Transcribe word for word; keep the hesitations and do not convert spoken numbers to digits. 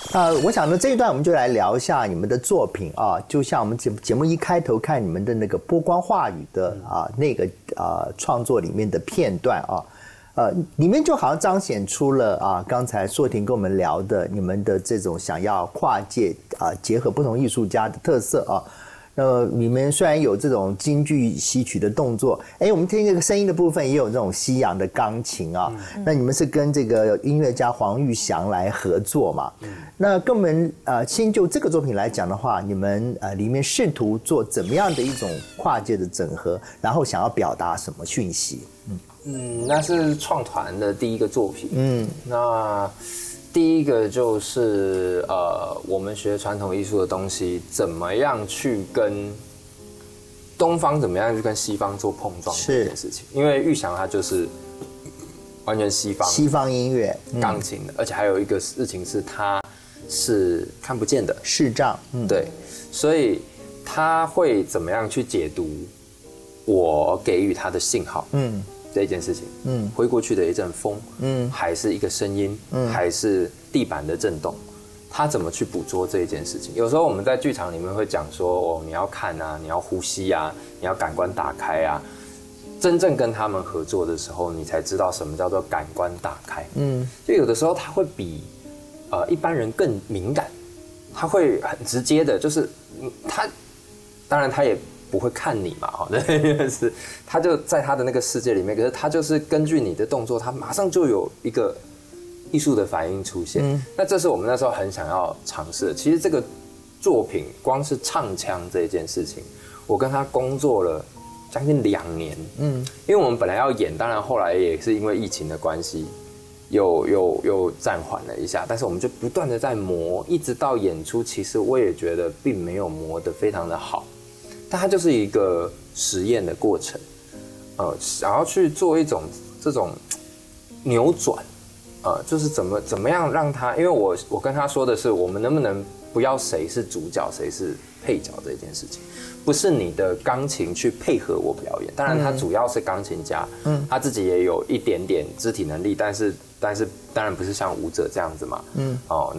呃，我想呢这一段我们就来聊一下你们的作品啊，就像我们节节目一开头看你们的那个波光化雨的啊那个啊创作里面的片段啊，呃，里面就好像彰显出了啊刚才硕婷跟我们聊的你们的这种想要跨界啊结合不同艺术家的特色啊。呃，你们虽然有这种京剧戏曲的动作，哎，我们听这个声音的部分也有这种西洋的钢琴啊。嗯、那你们是跟这个音乐家黄玉祥来合作嘛？嗯、那跟我们呃，先就这个作品来讲的话，你们呃里面试图做怎么样的一种跨界的整合，然后想要表达什么讯息？ 嗯嗯，那是创团的第一个作品。嗯，那。第一个就是呃，我们学传统艺术的东西，怎么样去跟东方怎么样去跟西方做碰撞这件事情。因为玉祥他就是完全西方西方音乐钢琴的，嗯、而且还有一个事情是他是看不见的视障， 嗯、对，所以他会怎么样去解读我给予他的信号？嗯。这一件事情，嗯，挥过去的一阵风，嗯，还是一个声音，嗯，还是地板的震动，他怎么去捕捉这一件事情？有时候我们在剧场里面会讲说，哦，你要看啊，你要呼吸啊，你要感官打开啊。真正跟他们合作的时候，你才知道什么叫做感官打开。嗯，就有的时候他会比呃一般人更敏感，他会很直接的，就是他，当然他也。不会看你嘛，哈，对，是，他就在他的那个世界里面，可是他就是根据你的动作，他马上就有一个艺术的反应出现。嗯、那这是我们那时候很想要尝试的。其实这个作品光是唱腔这一件事情，我跟他工作了将近两年。嗯，因为我们本来要演，当然后来也是因为疫情的关系，又又又暂缓了一下，但是我们就不断的在磨，一直到演出，其实我也觉得并没有磨得非常的好。但它就是一个实验的过程，呃，想要去做一种这种扭转，呃，就是怎么怎么样让他，因为我我跟他说的是，我们能不能不要谁是主角谁是配角这件事情，不是你的钢琴去配合我表演，当然他主要是钢琴家，嗯，他自己也有一点点肢体能力，但是但是当然不是像舞者这样子嘛，嗯，哦。